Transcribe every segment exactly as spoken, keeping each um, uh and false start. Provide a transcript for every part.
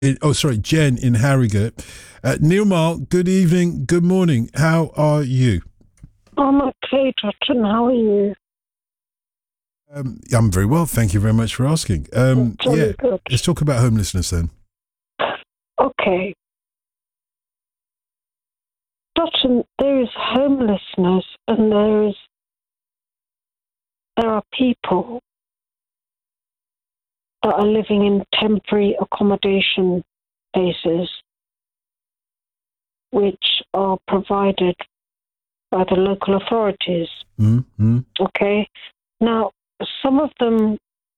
in, oh, sorry, Jen in Harrogate. Uh, Neil Mark, good evening, good morning. How are you? I'm okay, Dotton. How are you? Um, I'm very well, thank you very much for asking. Um, yeah, Good. let's talk about homelessness then. Okay. Dotton, there is homelessness and there is there are people that are living in temporary accommodation places which are provided by the local authorities. Mm-hmm. Okay? Now, some of them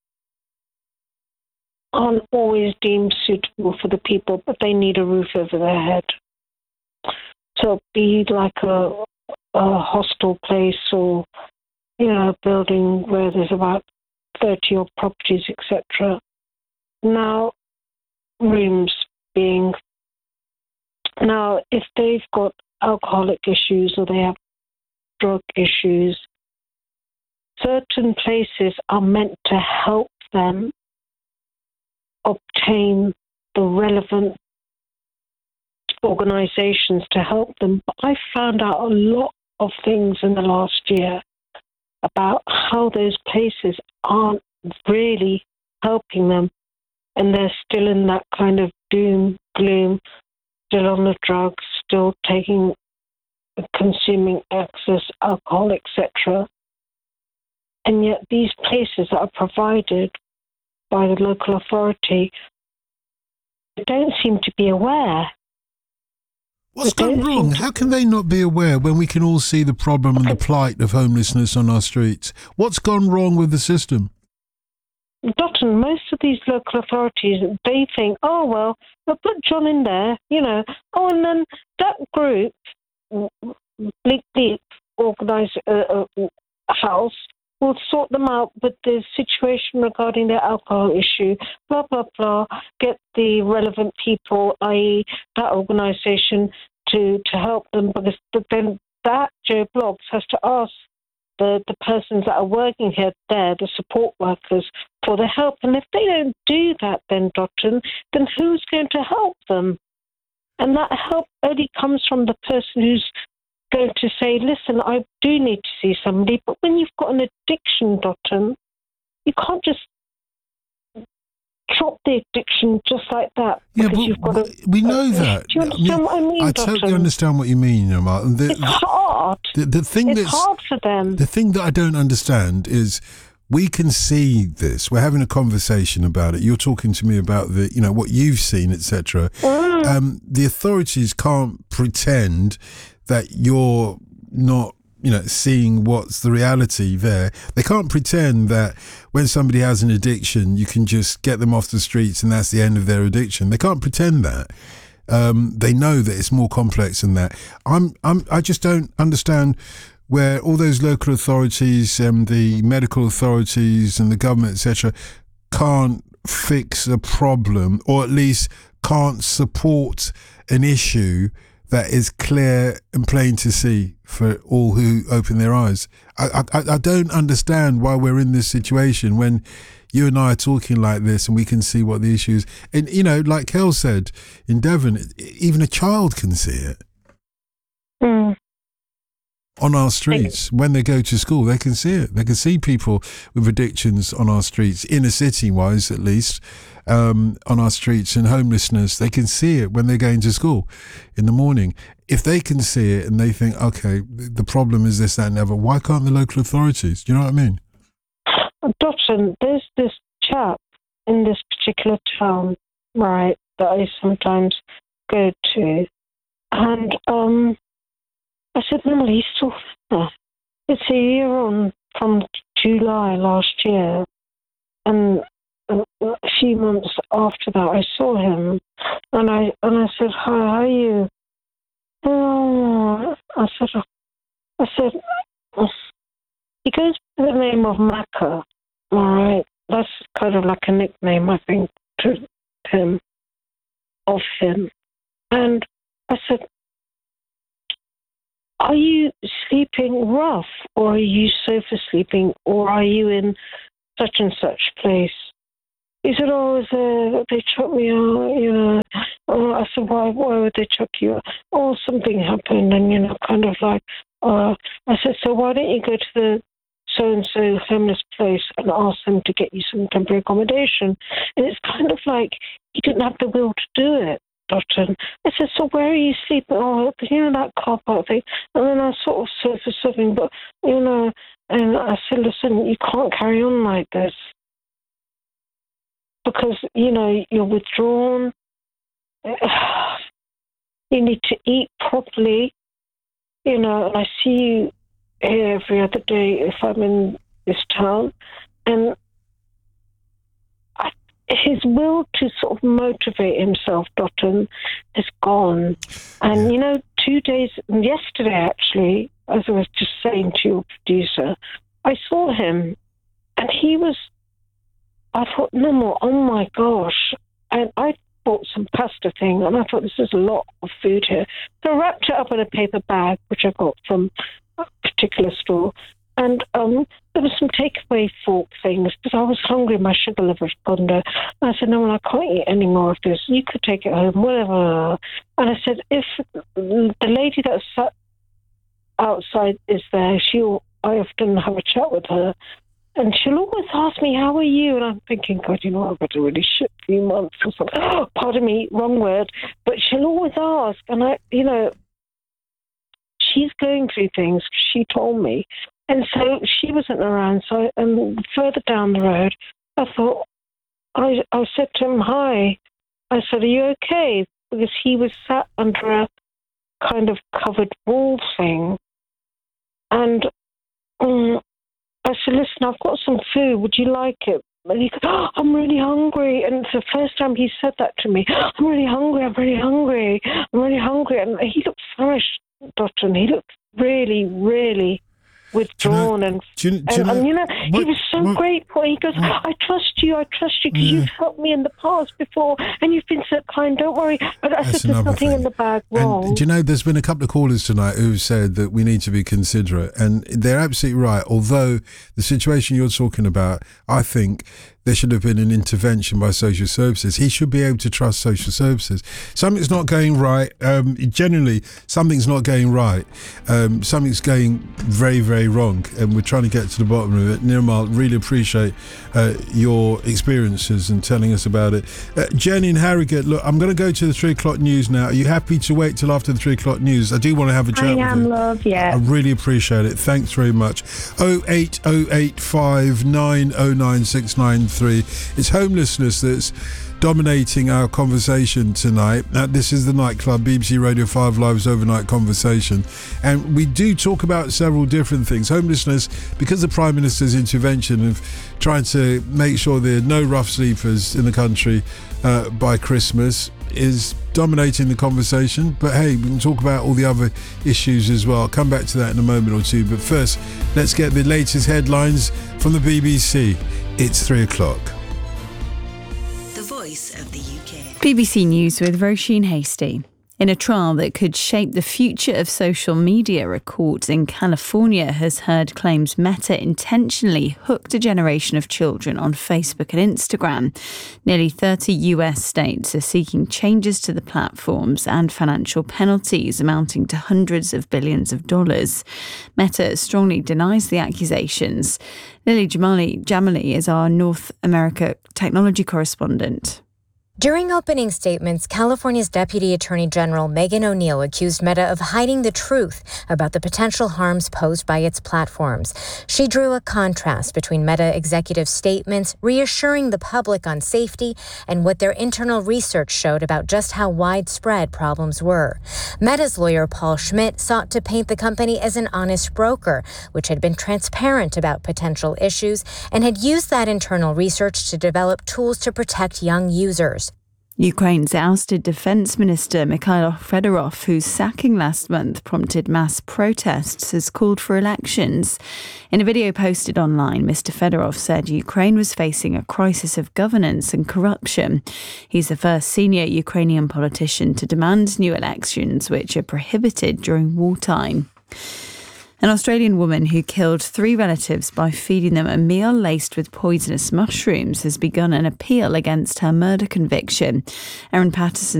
aren't always deemed suitable for the people, but they need a roof over their head. So be like a, a hostel place or, you know, a building where there's about thirty odd properties, et cetera. Now, rooms being, now, if they've got alcoholic issues or they have drug issues, certain places are meant to help them obtain the relevant organizations to help them. But I found out a lot of things in the last year about how those places aren't really helping them, and they're still in that kind of doom, gloom, still on the drugs, still taking, consuming excess alcohol, et cetera. And yet these places that are provided by the local authority don't seem to be aware. What's gone wrong? How can they not be aware when we can all see the problem and the plight of homelessness on our streets? What's gone wrong with the system? Dotton, most of these local authorities, they think, oh, well, we'll put John in there, you know. Oh, and then that group, Bleak Bleak organised uh, uh, house, will sort them out with the situation regarding their alcohol issue, blah, blah, blah, get the relevant people, that is that organisation, to, to help them. Because but then that Joe Bloggs has to ask the, the persons that are working here there, the support workers, for the help. And if they don't do that then, Dotton, then who's going to help them? And that help only comes from the person who's going to say, listen, I do need to see somebody. But when you've got an addiction, Dotton, you can't just drop the addiction just like that. Yeah, but you've got a, we know that. Do you understand I mean, what I mean, I Dotton? totally understand what you mean, Omar. The, it's hard. The, the thing it's that's, hard for them. The thing that I don't understand is we can see this. We're having a conversation about it. You're talking to me about the, you know, what you've seen, et cetera. Mm. Um, the authorities can't pretend that you're not, you know, seeing what's the reality there. They can't pretend that when somebody has an addiction, you can just get them off the streets and that's the end of their addiction. They can't pretend that. Um, they know that it's more complex than that. I'm, I'm, I just don't understand where all those local authorities, um, the medical authorities and the government, et cetera, can't fix a problem, or at least can't support an issue that is clear and plain to see for all who open their eyes. I, I, I don't understand why we're in this situation when you and I are talking like this and we can see what the issue is. And, you know, like Kel said, in Devon, even a child can see it. Mm. On our streets, when they go to school, they can see it. They can see people with addictions on our streets, inner city-wise at least, um, on our streets, and homelessness. They can see it when they're going to school in the morning. If they can see it and they think, okay, the problem is this, that, and the other, why can't the local authorities? Do you know what I mean? Dotton, there's this chap in this particular town, right, that I sometimes go to, and um. I said, no, he's still there. It's a year on from July last year. And a few months after that, I saw him. And I and I said, hi, how are you? Oh, I said, I said, he goes by the name of Macca, all right? That's kind of like a nickname, I think, to him, of him. And I said, are you sleeping rough, or are you sofa sleeping, or are you in such and such place? he said, oh, is there, they chucked me out, you know. Oh, I said, why, why would they chuck you out? Oh, something happened, and, you know, kind of like, uh, I said, so why don't you go to the so-and-so homeless place and ask them to get you some temporary accommodation? And it's kind of like he didn't have the will to do it, Doctor. I said, so where are you sleeping? Oh, you know, that car park thing. And then I sort of surfaced something, but, you know, and I said, listen, you can't carry on like this. Because, you know, you're withdrawn. You need to eat properly. You know, and I see you here every other day if I'm in this town. And I, his will to sort of motivate himself, Dotton, is gone. And, you know, two days, yesterday actually, as I was just saying to your producer, I saw him and he was, I thought, no more, oh my gosh. And I bought some pasta thing and I thought, this is a lot of food here. So I wrapped it up in a paper bag, which I got from a particular store. And um, there was some takeaway fork things because I was hungry. My sugar level had gone down. And I said, no, well, I can't eat any more of this. You could take it home, whatever. And I said, if the lady that sat outside is there, she'll, I often have a chat with her. And she'll always ask me, how are you? And I'm thinking, God, you know, I've got a really shit few months or something. Oh, pardon me, wrong word. But she'll always ask. And I, you know, she's going through things. She told me. And so she wasn't around. So um, further down the road, I thought, I, I said to him, hi. I said, are you okay? Because he was sat under a kind of covered wall thing. And um, I said, listen, I've got some food. Would you like it? And he goes, oh, I'm really hungry. And it's the first time he said that to me. I'm really hungry. I'm really hungry. I'm really hungry. And he looked fresh, Doctor. And he looked really, really withdrawn. Do you know, and, do you, do and, you know, and, you know, what, he was so what, grateful. He goes, what, I trust you. I trust you because yeah. you've helped me in the past before and you've been so kind. Don't worry. But I said, there's nothing thing. in the bag wrong. And do you know, there's been a couple of callers tonight who've said that we need to be considerate. And they're absolutely right. Although the situation you're talking about, I think there should have been an intervention by social services. He should be able to trust social services. Something's not going right. Um, generally, something's not going right. Um, something's going very, very wrong. And we're trying to get to the bottom of it. Nirmal, really appreciate uh, your experiences and telling us about it. Uh, Jenny in Harrogate, look, I'm going to go to the three o'clock news now. Are you happy to wait till after the three o'clock news? I do want to have a chat I with you. I am, love, yeah. I really appreciate it. Thanks very much. oh eight oh eight five nine oh nine six nine three. It's homelessness that's dominating our conversation tonight. Uh, this is the Nightclub, B B C Radio five Live's overnight conversation. And we do talk about several different things. Homelessness, because the Prime Minister's intervention of trying to make sure there are no rough sleepers in the country uh, by Christmas, is dominating the conversation. But hey, we can talk about all the other issues as well. I'll come back to that in a moment or two. But first, let's get the latest headlines from the B B C. It's three o'clock. The Voice of the U K. B B C News with Roisin Hasty. In a trial that could shape the future of social media, a court in California has heard claims Meta intentionally hooked a generation of children on Facebook and Instagram. Nearly thirty U S states are seeking changes to the platforms and financial penalties amounting to hundreds of billions of dollars. Meta strongly denies the accusations. Lily Jamali, Jamali is our North America technology correspondent. During opening statements, California's Deputy Attorney General Megan O'Neill accused Meta of hiding the truth about the potential harms posed by its platforms. She drew a contrast between Meta executive statements reassuring the public on safety and what their internal research showed about just how widespread problems were. Meta's lawyer Paul Schmidt sought to paint the company as an honest broker, which had been transparent about potential issues and had used that internal research to develop tools to protect young users. Ukraine's ousted Defence Minister Mikhailo Fedorov, whose sacking last month prompted mass protests, has called for elections. In a video posted online, Mister Fedorov said Ukraine was facing a crisis of governance and corruption. He's the first senior Ukrainian politician to demand new elections, which are prohibited during wartime. An Australian woman who killed three relatives by feeding them a meal laced with poisonous mushrooms has begun an appeal against her murder conviction. Erin Patterson